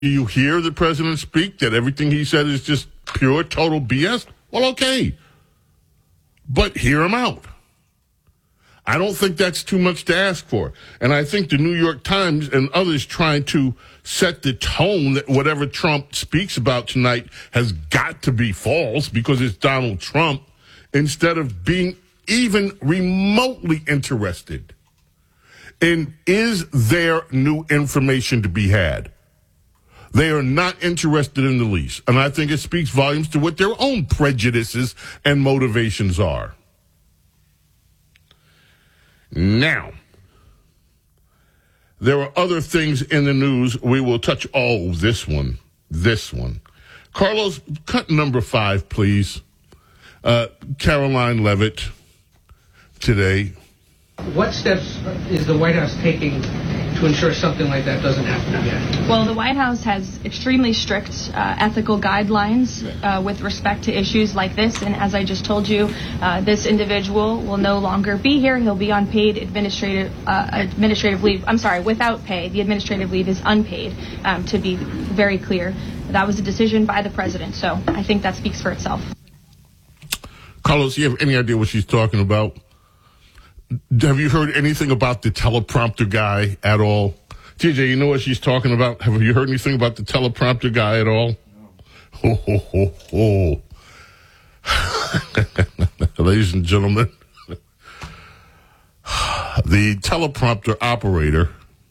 you hear the president speak that everything he said is just pure, total BS? Well, okay. But hear him out. I don't think that's too much to ask for. And I think the New York Times and others trying to set the tone that whatever Trump speaks about tonight has got to be false because it's Donald Trump, instead of being even remotely interested in, is there new information to be had? They are not interested in the least. And I think it speaks volumes to what their own prejudices and motivations are. Now, there are other things in the news. We will touch. Oh, this one. Carlos, cut number 5, please. Caroline Levitt today. What steps is the White House taking to ensure something like that doesn't happen again? Well, the White House has extremely strict ethical guidelines with respect to issues like this. And as I just told you, this individual will no longer be here. He'll be on paid administrative leave. I'm sorry, without pay. The administrative leave is unpaid, to be very clear. That was a decision by the president. So I think that speaks for itself. Carlos, do you have any idea what she's talking about? Have you heard anything about the teleprompter guy at all? TJ, you know what she's talking about? Have you heard anything about the teleprompter guy at all? No. Ladies and gentlemen, the teleprompter operator,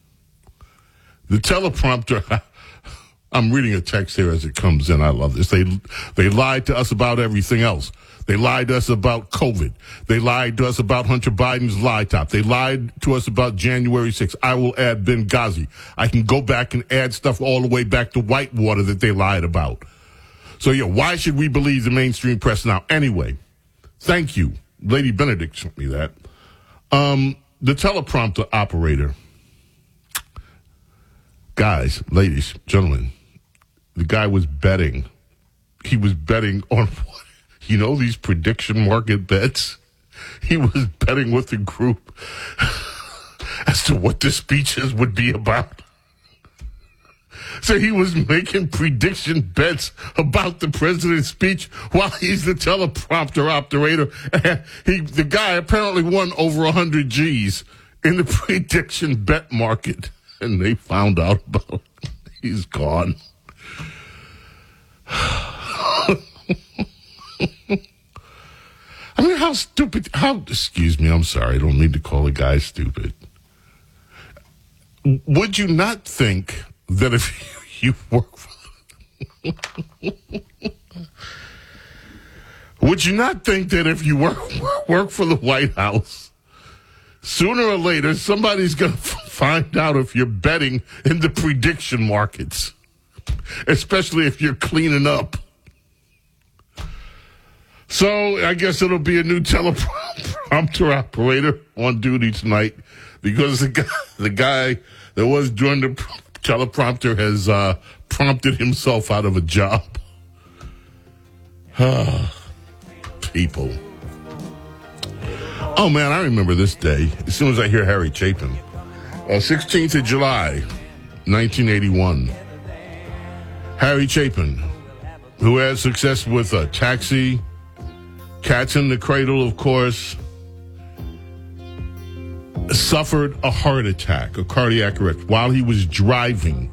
I'm reading a text here as it comes in. I love this. They lied to us about everything else. They lied to us about COVID. They lied to us about Hunter Biden's lie top. They lied to us about January 6th. I will add Benghazi. I can go back and add stuff all the way back to Whitewater that they lied about. So, yeah, why should we believe the mainstream press now? Anyway, thank you. Lady Benedict sent me that. The teleprompter operator. Guys, ladies, gentlemen, the guy was betting. He was betting on what? You know, these prediction market bets? He was betting with the group as to what the speeches would be about. So he was making prediction bets about the president's speech while he's the teleprompter operator. The guy apparently won over 100 G's in the prediction bet market. And they found out about it. He's gone. I mean, excuse me, I'm sorry, I don't mean to call a guy stupid. Would you not think that if you work for would you not think that if you work for the White House, sooner or later, somebody's going to find out if you're betting in the prediction markets, especially if you're cleaning up? So I guess it'll be a new teleprompter operator on duty tonight because the guy that was doing the teleprompter has prompted himself out of a job. People. Oh, man, I remember this day as soon as I hear Harry Chapin. 16th of July, 1981. Harry Chapin, who had success with Taxi, Cats in the Cradle, of course, suffered a heart attack, a cardiac arrest, while he was driving.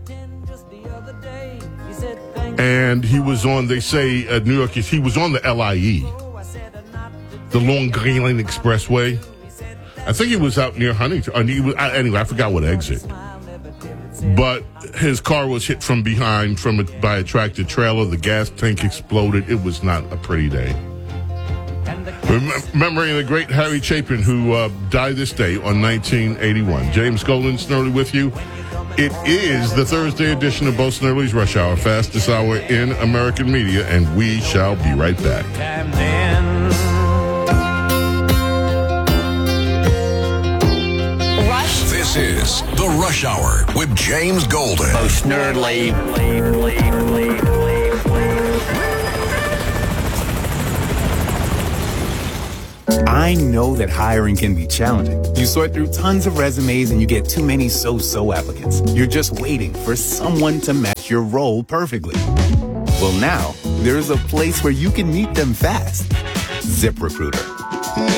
And he was on, they say, New York, he was on the LIE, the Long Island Expressway. I think he was out near Huntington. Anyway, I forgot what exit. But his car was hit from behind by a tractor trailer. The gas tank exploded. It was not a pretty day. Remembering the great Harry Chapin, who died this day on 1981. James Golden, Snerdly with you. It is the Thursday edition of Bo Snerdly's Rush Hour, fastest hour in American media, and we shall be right back. This is the Rush Hour with James Golden. Bo Snerdly. I know that hiring can be challenging. You sort through tons of resumes and you get too many so-so applicants. You're just waiting for someone to match your role perfectly. Well, now, there's a place where you can meet them fast. ZipRecruiter.